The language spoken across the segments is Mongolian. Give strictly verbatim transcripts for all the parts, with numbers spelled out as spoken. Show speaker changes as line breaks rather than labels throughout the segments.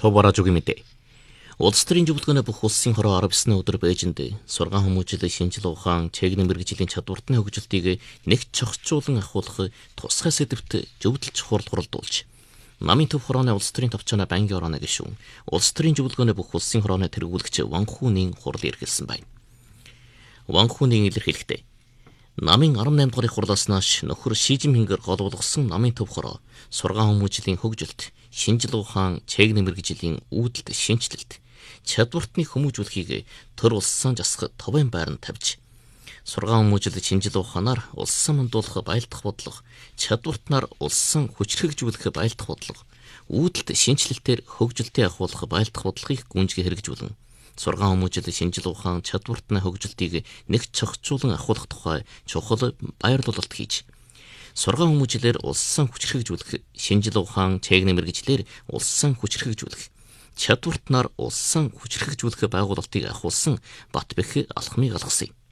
Төв бараажуугийн мэдээ. Улс төрийн зөвлөгөөнөө бүх улсын хороо арав эсний өдөр Бээжинд сургаан хүмүүжил шинжил ухаан чегнэ мэргэжлийн чадвартны хөгжилтийг нэг чогцуулан ахуулах тусгай сэдвт зөвлөлж хурал хуралдуулж намын төв хорооны улс төрийн товчооноо бангийн орооны гишүүн улс төрийн зөвлөгөөнөө бүх улсын хорооны тэргүүлэгч Ванхүүний хурал эргэлсэн байна. Ванхүүний илэрхийлэхдээ намын арван наймд дугаар хурлаас нааш нөхөр Ши Жинпингээр гол болгосон намын төв хороо сургаан хүмүүжлийн хөгжилт шинжил ухаан чегнэ мэргэжлийн үүдэлт шинжилэлт чадвартны хүмүүжүүлэхийг төр улсын засах товын байранд тавьж сургаан хүмүүжил шинжил ухаанаар улсын мандуулах баялдах бодлого чадвартнаар улсын хүчрхэгжүүлэх баялдах бодлого үүдэлт шинжилэлтээр хөгжилтийн ахуулах баялдах бодлогыг гүнзгий хэрэгжүүлэн сургаан хүмүүжил шинжил ухаан чадвартны хөгжилтийг нэг чогцуулан ахуулах тухай чухал баярлуулалт хийж сургаан хүмүүжлээр улсын хүчрхэгжүүлэх шинжил ухаан чегнэ мэргэжлэр улсын хүчрхэгжүүлэх чадвартнаар улсын хүчрхэгжүүлэх байгуулалтыг ахуулсан Батбэх алхмыг алгасан юм.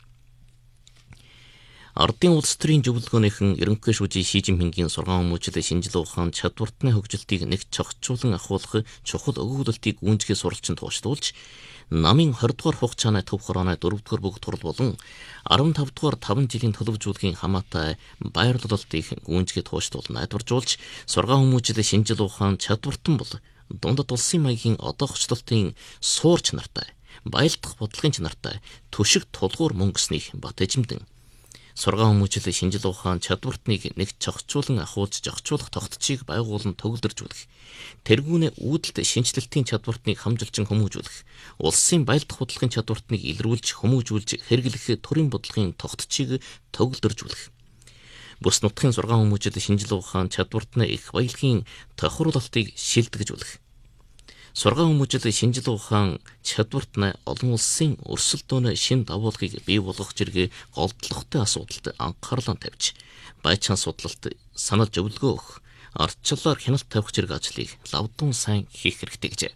Ардын улс төрийн зөвлөгөөнийхэн ерөнхий шүүжийн Ши Жинпингийн сургаан хүмүүжил шинжил ухаан чадвартны хөгжилтийг нэг чогцуулан ахуулах чухал өгүүлэлтийг гүнзгий суралцсан тууштуулж намын двадцать дугаар хугацааны төв хорооны дөрөв дугаар бүгд турал болон арван тавд дугаар таван жилийн төлөвлөжүүлгийн хамаатай баярлуулалтыг гүнзгий тууштуулна найдваржуулж сургаан хүмүүжил шинжил ухаан чадвартан бол дундад улсын маягийн одоохчлолтын суур чанартай баялдах бодлогын чанартай түшиг тулгуур мөнгөснийг бат эжимдэн сургаан хүмүүжил шинжил ухаан чадвартныг нэг чогцуулан ахуулж зохицуулах тогтцыг байгуулан төгөлдржүүлэх тэргүүнээ үүдэлт шинжилэлтийн чадвартныг хамжилжин хүмүүжүүлэх улсын баялдах бодлогын чадвартныг илрүүлж хүмүүжүүлж хэрэглэх төрийн бодлогын тогтцыг төгөлдржүүлэх бүс нутгийн сургаан хүмүүжил шинжил ухаан чадвартны их баялагын тохируулалтыг шилдэгжүүлэх сургаан хүмүүжил шинжил ухаан чадвартны олон улсын өрсөлдөөний шин давуулгыг бий болгох зэрэг голдлоготой асуудалд анхаарлаа тавьж байцаан судлалт санал зөвлөгөө өгөх ардчлалаар хяналт тавих зэрэг ажлыг лавдун сайн хийх хэрэгтэй гэжээ.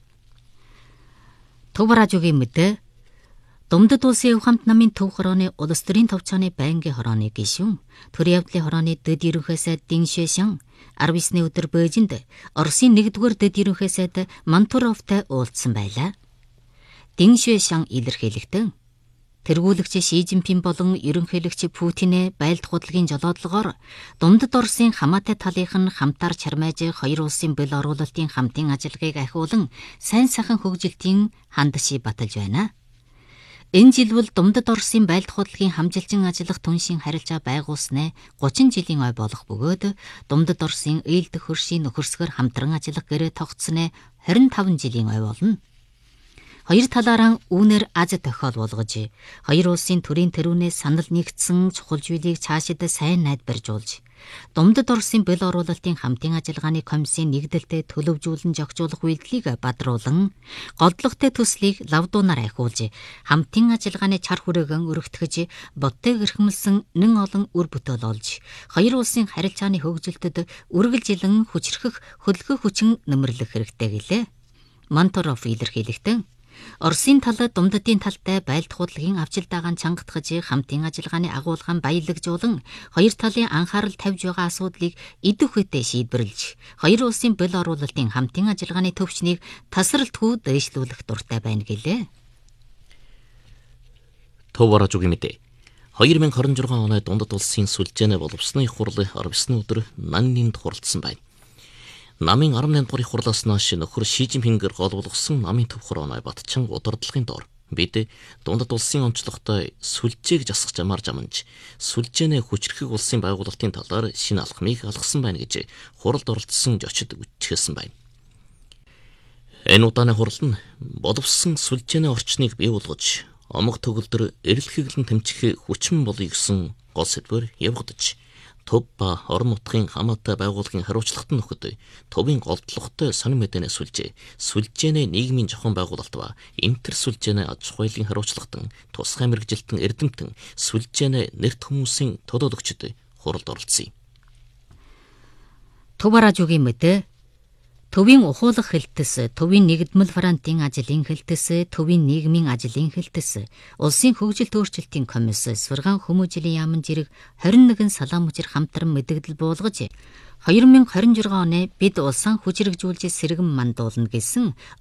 Төв бараажуугийн мэдээ Думдад улсын Хувхамт намын төв хорооны улс төрийн товчооны байнгын хорооны гишүүн төрийн явдлын хорооны дэд ерөнхий сайд Дин Шуэшан арав эсний өдөр Бээжинд Оросын нэгдүгээр дэд ерөнхий сайд Мантуровтай уулзсан байлаа. Дин Шуэшан илэрхийлэхдээ тэргүүлэгч Ши Жинпин болон ерөнхийлөгч Путинэ баялдах бодлогын жолоодлогоор Думдад Оросын хамаатай талынх нь хамтаар чармайж хоёр улсын бэл оруулалтын хамтын ажиллагааг ахиулан сайн сайхан хөгжилтийн хандши баталж байна. Энэ жил бол Думдад Оросын баялдах бодлогын хамжилжин ажиллах түншийн харилцаа байгуулснаа гучин жилийн ой болох бөгөөд Думдад Оросын ээлдэх хөршийн нөхөрсгөр хамтран ажиллах гэрээ тогтснаа хорин таван жилийн ой болно. Хоёр талаараа үүнээр аз тохиол болгож хоёр улсын төрийн тэрүүнээс санал нэгдсэн чухал зүйлийг цаашид сайн найдваржуулж Думдад Оросын бэл оруулалтын хамтын ажиллагааны комиссийн нэгдэлтэд төлөвжүүлэн зохицуулах үйлдэлийг бадруулан голдлоготой төслийг лавдуунаар ахиулж хамтын ажиллагааны чар хүрээгэн өргөтгөж бодтой эрхэмлсэн нэн олон үр бүтээл олж хоёр улсын харилцааны хөгжилтөд үргэлжилэн хүчрхэх хөлгөх хүчин нэмэрлэх хэрэгтэй гэлээ. Мантуров илэрхийлэхдээ Оросын тал Думдадын талтай баялдах бодлогын авчилдаагаан чангатгаж хамтын ажиллагааны агуулгаан баялагжуулан хоёр талын анхаарал тавьж байгаа асуудлыг идэх үедээ шийдвэрлэж хоёр улсын бэл оруулалтын хамтын ажиллагааны төвчнийг тасралтгүй дэвшлүүлэх дуртай байна гэлээ.
Төв бараажуугийн мэдээ. две тысячи двадцать шесть оны дундад улсын сүлжээнэ боловсны их хурал арав эсний өдөр Наннинд хуралдсан байна. Намын арван наймд дугаар хурлаас нааш нөхөр Ши Жинпингээр гол болгосон намын төв хорооны Батчан удирдлагын доор бид дундад улсын онцлогтой сүлжээг засах замаар жаманж сүлжээнэ хүчрхэг улсын байгуулалтын талаар шинэ алхмыг алгасан байна гэж хуралд оролцсон зочид үтчихсэн байна. Энэ удааны хурал нь боловсон сүлжээнэ орчныг бий болгож омог төгөлдөр эрэл хэглэн тэмцэх хүчин болъё гэсэн гол сэдвээр явагдаж төв ба орон нутгийн хамаатай байгууллагын хариуцлагад нөхөд төвийн голдлоготой сонин мэдэнэ сүлжээ сүлжээнэ нийгмийн зохион байгуулалт ба интер сүлжээнэ аж ахуй хэлний хариуцлагатан тусгай мэргэжилтэн эрдэмтэн сүлжээнэ нэрт хүмүүсийн төлөөлөгчд хуралд оролцсон юм.
Төв бараажуугийн мэдээ төвийн ухуулах хэлтэс, төвийн нэгдмэл фронтын ажлын хэлтэс, төвийн нийгмийн ажлын хэлтэс, улсын хөгжил өөрчлөлтийн комисс, сургаан хүмүүжлийн яамн зэрэг двадцать one салаан мужир хамтран мэдэгдэл буулгаж две тысячи двадцать шесть оны бид улсаа хүчирхэгжүүлж сэргэн мандуулна гэсэн